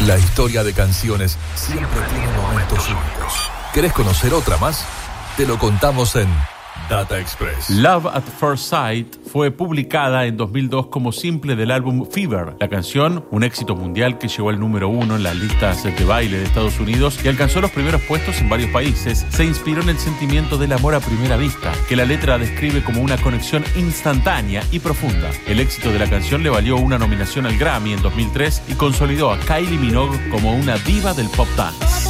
La historia de canciones siempre tiene momentos únicos. ¿Querés conocer otra más? Te lo contamos en Data Express. Love at First Sight fue publicada en 2002 como simple del álbum Fever. La canción, un éxito mundial que llegó al número 1 en las listas de baile de Estados Unidos y alcanzó los primeros puestos en varios países, se inspiró en el sentimiento del amor a primera vista, que la letra describe como una conexión instantánea y profunda. El éxito de la canción le valió una nominación al Grammy en 2003 y consolidó a Kylie Minogue como una diva del pop dance.